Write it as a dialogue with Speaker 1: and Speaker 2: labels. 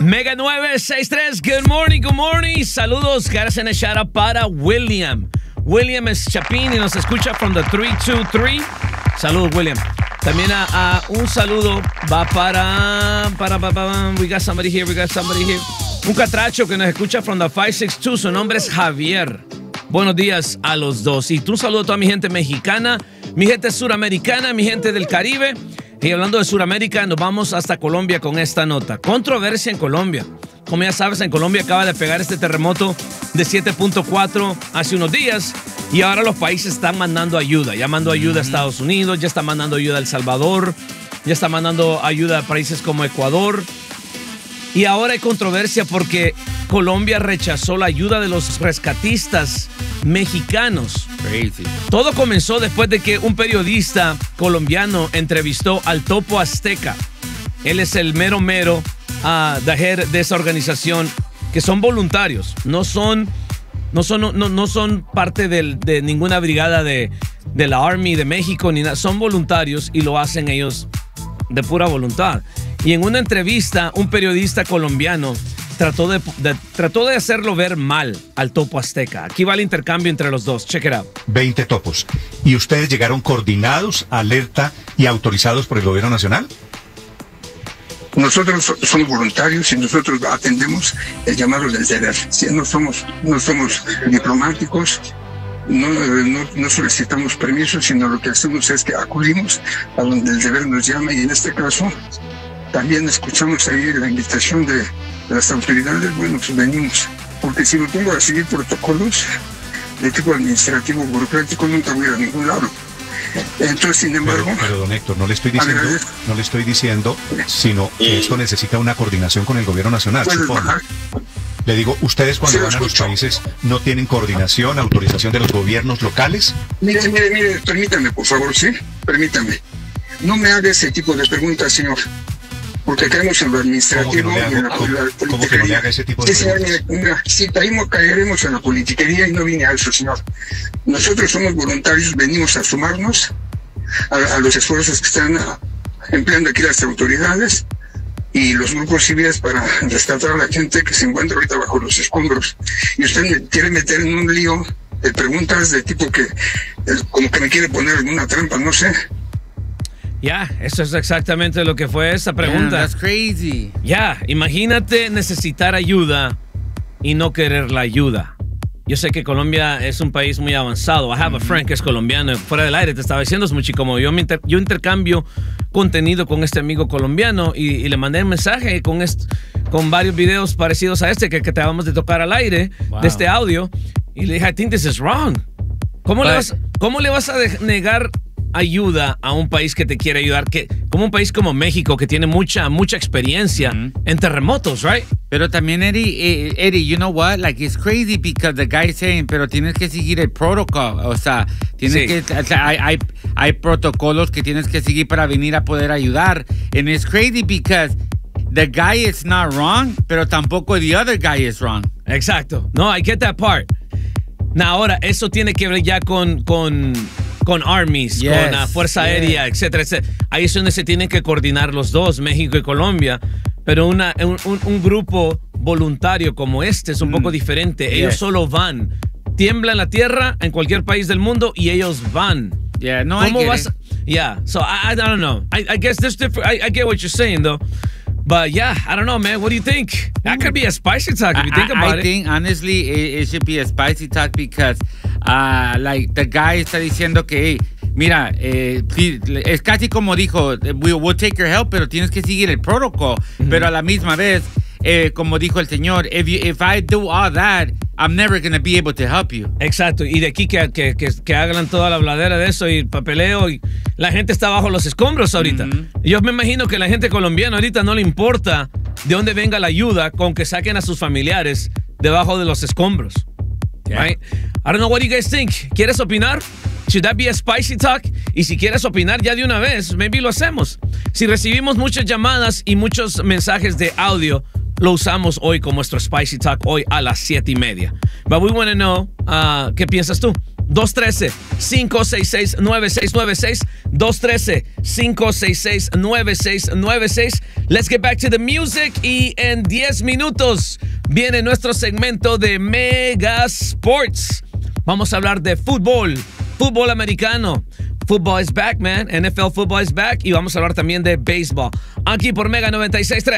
Speaker 1: Mega 963, good morning, good morning. Saludos, gracias en el shout out para William. William es Chapín y nos escucha from the 323. Saludos, William. También a un saludo va para we got somebody here. Un catracho que nos escucha from the 562, su nombre es Javier. Buenos días a los dos. Y un saludo a toda mi gente mexicana, mi gente suramericana, mi gente del Caribe. Y hablando de Sudamérica, nos vamos hasta Colombia con esta nota. Controversia en Colombia. Como ya sabes, en Colombia acaba de pegar este terremoto de 7.4 hace unos días. Y ahora los países están mandando ayuda. Ya mandó ayuda a Estados Unidos, ya está mandando ayuda a El Salvador, ya está mandando ayuda a países como Ecuador. Y ahora hay controversia porque Colombia rechazó la ayuda de los rescatistas mexicanos.
Speaker 2: Crazy.
Speaker 1: Todo comenzó después de que un periodista colombiano entrevistó al Topo Azteca. Él es el mero the head de esa organización, que son voluntarios. No son parte de ninguna brigada de la Army de México ni nada. Son voluntarios y lo hacen ellos de pura voluntad. Y en una entrevista, un periodista colombiano trató de hacerlo ver mal al Topo Azteca. Aquí va el intercambio entre los dos. Check it out.
Speaker 3: 20 topos. ¿Y ustedes llegaron coordinados, alerta y autorizados por el gobierno nacional?
Speaker 4: Nosotros somos voluntarios y nosotros atendemos el llamado del deber. Si no somos diplomáticos, no solicitamos permiso, sino lo que hacemos es que acudimos a donde el deber nos llama, y en este caso también escuchamos ahí la invitación de las autoridades. Bueno, pues venimos, porque si me pongo a seguir protocolos de tipo administrativo, burocrático, nunca voy a ningún lado. Entonces, sin embargo...
Speaker 3: Pero don Héctor, no le estoy diciendo, sino que esto necesita una coordinación con el gobierno nacional, supongo. Le digo, ¿ustedes cuando van a los países no tienen coordinación, autorización de los gobiernos locales?
Speaker 4: Mire, permítame, por favor, ¿sí? Permítame. No me haga ese tipo de preguntas, señor. Porque caemos en lo administrativo y en la politiquería.
Speaker 3: ¿Cómo que no le haga ese tipo de preguntas?
Speaker 4: Sí, señor, si caeremos en la politiquería, y no vine a eso, señor. Nosotros somos voluntarios, venimos a sumarnos a los esfuerzos que están empleando aquí las autoridades y los grupos civiles para rescatar a la gente que se encuentra ahorita bajo los escombros. Y usted me quiere meter en un lío de preguntas de tipo que, como que me quiere poner en una trampa, no sé.
Speaker 1: Ya, eso es exactamente lo que fue esa pregunta.
Speaker 2: That's crazy.
Speaker 1: Ya, imagínate necesitar ayuda y no querer la ayuda. Yo sé que Colombia es un país muy avanzado. I have a friend que es colombiano. Fuera del aire te estaba diciendo, Smuchi, como yo intercambio contenido con este amigo colombiano y le mandé un mensaje con varios videos parecidos a este que te acabamos de tocar al aire, de este audio. Y le dije, I think this is wrong. ¿Cómo le vas a negar ayuda a un país que te quiere ayudar, como un país como México, que tiene mucha experiencia en terremotos, right?
Speaker 2: Pero también, Eddie, you know what? Like, it's crazy because the guy is saying, pero tienes que seguir el protocol. O sea, hay protocolos que tienes que seguir para venir a poder ayudar. And it's crazy because the guy is not wrong, pero tampoco the other guy is wrong.
Speaker 1: Exacto. No, I get that part. Now, ahora, eso tiene que ver ya con armies, con la Fuerza Aérea, etcétera, etcétera. Ahí es donde se tienen que coordinar los dos, México y Colombia. Pero un grupo voluntario como este es un poco diferente. Ellos solo van. Tiemblan la tierra en cualquier país del mundo y ellos van.
Speaker 2: Yeah, no,
Speaker 1: ¿Cómo vas? Yeah, so I don't know. I guess there's different. I get what you're saying, though. But yeah, I don't know, man. What do you think? That could be a spicy talk if you think about it.
Speaker 2: I think, honestly, it should be a spicy talk because, like, the guy está diciendo que, hey, mira, es casi como dijo, we'll take your help, pero tienes que seguir el protocol. Pero a la misma vez, como dijo el señor, if I do all that, I'm never going to be able to help you.
Speaker 1: Exacto. Y de aquí que hagan toda la bladera de eso y el papeleo, y la gente está bajo los escombros ahorita. Yo me imagino que la gente colombiana ahorita no le importa de dónde venga la ayuda, con que saquen a sus familiares debajo de los escombros. Yeah. Right? I don't know, what do you guys think? ¿Quieres opinar? Should that be a spicy talk? Y si quieres opinar ya de una vez, maybe lo hacemos. Si recibimos muchas llamadas y muchos mensajes de audio, lo usamos hoy como nuestro spicy talk, hoy a las 7:30. But we want to know, ¿qué piensas tú? 213-566-9696. 213-566-9696. Let's get back to the music. Y en 10 minutos viene nuestro segmento de Mega Sports. Vamos a hablar de fútbol americano. Football is back, man. NFL football is back. Y vamos a hablar también de béisbol. Aquí por Mega 96.3.